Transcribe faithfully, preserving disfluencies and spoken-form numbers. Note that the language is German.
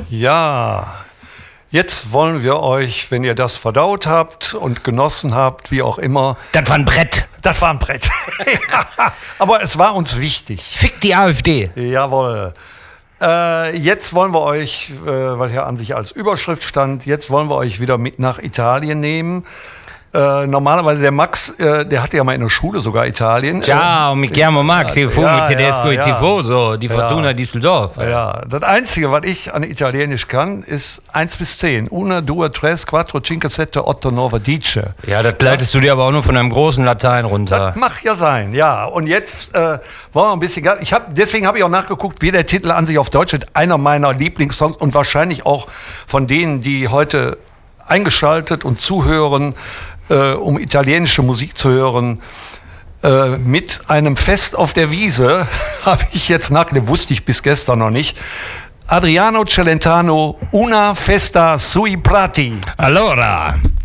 Ja, jetzt wollen wir euch, wenn ihr das verdaut habt und genossen habt, wie auch immer. Das war ein Brett. Das war ein Brett. Ja, aber es war uns wichtig. Fick die AfD. Jawohl. Äh, jetzt wollen wir euch, äh, weil hier an sich als Überschrift stand, jetzt wollen wir euch wieder mit nach Italien nehmen. Äh, normalerweise der Max, äh, der hatte ja mal in der Schule sogar Italien. Ciao, mi chiamo Max, io fumo ja, tedesco ja, e tifoso, die Fortuna ja. Düsseldorf. Ja, das Einzige, was ich an Italienisch kann, ist eins bis zehn. Una, due, tres, quattro, cinque, sette, otto, nove, dieci. Ja, das leitest du dir aber auch nur von einem großen Latein runter. Das mag ja sein, ja. Und jetzt äh, wollen wir ein bisschen... Ich hab, deswegen habe ich auch nachgeguckt, wie der Titel an sich auf Deutsch ist. Einer meiner Lieblingssongs und wahrscheinlich auch von denen, die heute eingeschaltet und zuhören, äh, um italienische Musik zu hören. Äh, mit einem Fest auf der Wiese habe ich jetzt nachgedacht, wusste ich bis gestern noch nicht. Adriano Celentano, Una festa sui prati. Allora...